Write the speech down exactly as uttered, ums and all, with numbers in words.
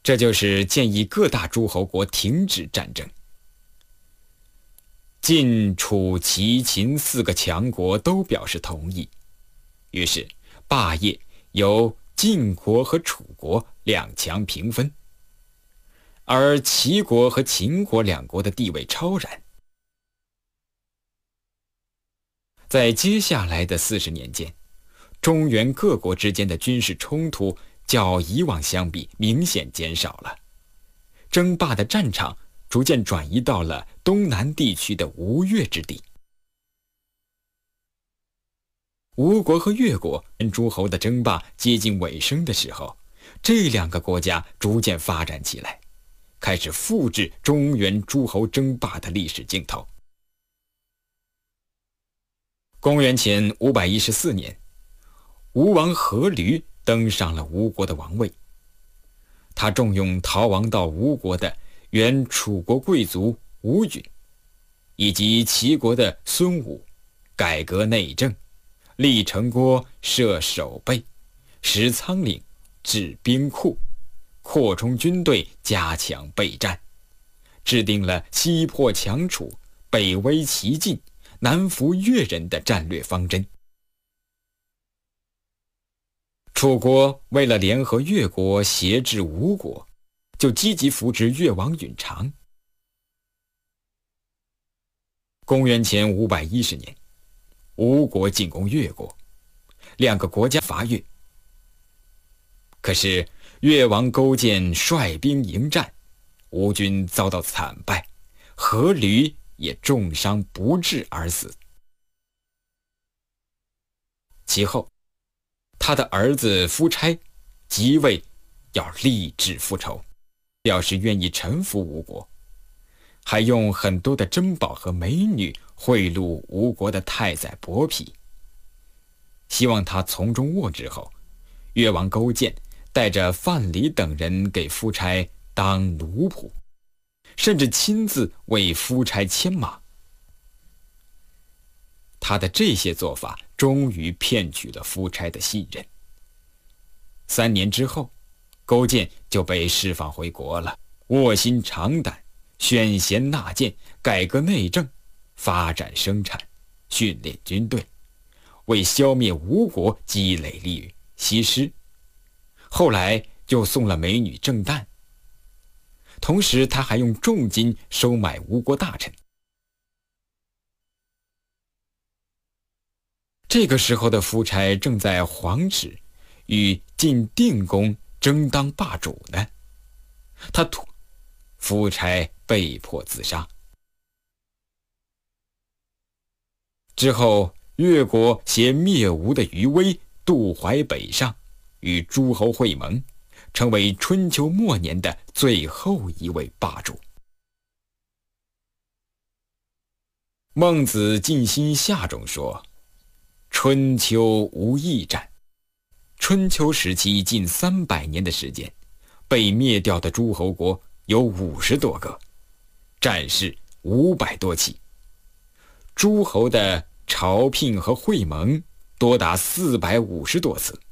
这就是建议各大诸侯国停止战争。晋、楚、齐、秦四个强国都表示同意，于是霸业由晋国和楚国两强平分，而齐国和秦国两国的地位超然。在接下来的四十年间，中原各国之间的军事冲突较以往相比明显减少了，争霸的战场逐渐转移到了东南地区的吴越之地。吴国和越国诸侯的争霸接近尾声的时候，这两个国家逐渐发展起来，开始复制中原诸侯争霸的历史镜头。公元前五百一十四年，吴王阖闾登上了吴国的王位。他重用逃亡到吴国的原楚国贵族吴允，以及齐国的孙武，改革内政，立城郭，设守备，使仓廪，置兵库，扩充军队，加强备战，制定了西破强楚，北威齐晋，南服越人的战略方针。楚国为了联合越国挟制吴国，就积极扶植越王允长。公元前五百一十年，吴国进攻越国，两个国家伐越。可是越王勾践率兵迎战，吴军遭到惨败，阖闾也重伤不治而死。其后他的儿子夫差即位，要立志复仇，表示愿意臣服吴国，还用很多的珍宝和美女贿赂吴国的太宰伯嚭，希望他从中握之后，越王勾践带着范蠡等人给夫差当奴仆，甚至亲自为夫差牵马。他的这些做法终于骗取了夫差的信任。三年之后，勾践就被释放回国了，卧薪尝胆，选贤纳谏，改革内政，发展生产，训练军队，为消灭吴国积累力西施。后来又送了美女郑旦，同时他还用重金收买吴国大臣。这个时候的夫差正在黄池与晋定公争当霸主呢，他突夫差被迫自杀。之后越国携灭吴的余威渡淮北上，与诸侯会盟，成为春秋末年的最后一位霸主。孟子尽心下中说，春秋无义战。春秋时期近三百年的时间，被灭掉的诸侯国有五十多个，战事五百多起，诸侯的朝聘和会盟多达四百五十多次。